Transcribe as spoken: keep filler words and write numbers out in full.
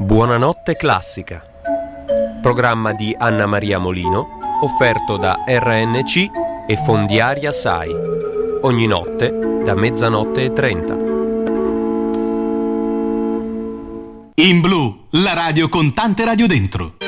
Buonanotte Classica, programma di Anna Maria Molino, offerto da R N C e Fondiaria Sai, ogni notte da mezzanotte e trenta. In Blu, la radio con tante radio dentro.